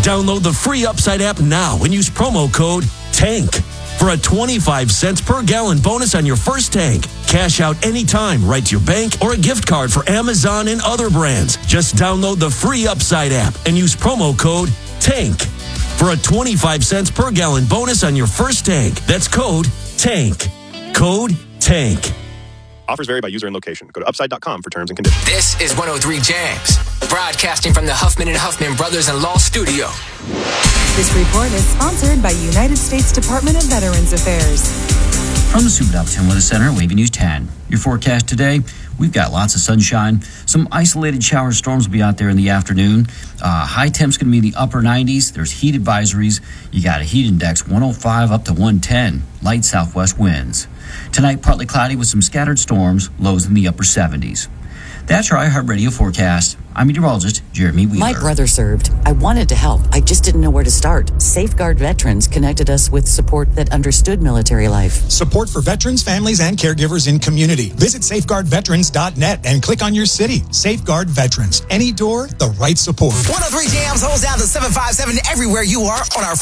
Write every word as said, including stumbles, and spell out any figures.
Download the free Upside app now and use promo code TANK for a twenty-five cents per gallon bonus on your first tank. Cash out anytime right to your bank or a gift card for Amazon and other brands. Just download the free Upside app and use promo code TANK for a twenty-five cents per gallon bonus on your first tank. That's code TANK. Code TANK. Offers vary by user and location. Go to upside dot com for terms and conditions. This is one oh three Jams, broadcasting from the Huffman and Huffman Brothers in Law Studio. This report is sponsored by United States Department of Veterans Affairs. From the Super Top ten Weather Center, Wavy News ten. Your forecast today, we've got lots of sunshine. Some isolated shower storms will be out there in the afternoon. Uh, high temp's going to be in the upper nineties. There's heat advisories. You got a heat index one oh five up to one ten. Light southwest winds. Tonight, partly cloudy with some scattered storms. Lows in the upper seventies. That's your iHeartRadio forecast. I'm meteorologist Jeremy Wheeler. My brother served. I wanted to help. I just didn't know where to start. Safeguard Veterans connected us with support that understood military life. Support for veterans, families, and caregivers in community. Visit safeguard veterans dot net and click on your city. Safeguard Veterans. Any door, the right support. one oh three Jams holds down the seven five seven everywhere you are on our